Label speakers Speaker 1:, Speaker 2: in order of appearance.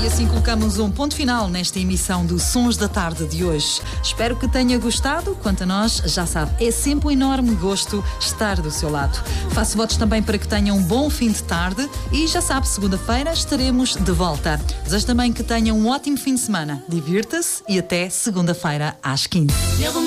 Speaker 1: E assim colocamos um ponto final nesta emissão do Sons da Tarde de hoje. Espero que tenha gostado. Quanto a nós, já sabe, é sempre um enorme gosto estar do seu lado. Faço votos também para que tenha um bom fim de tarde e já sabe, segunda-feira estaremos de volta. Desejo também que tenha um ótimo fim de semana. Divirta-se e até segunda-feira às 15.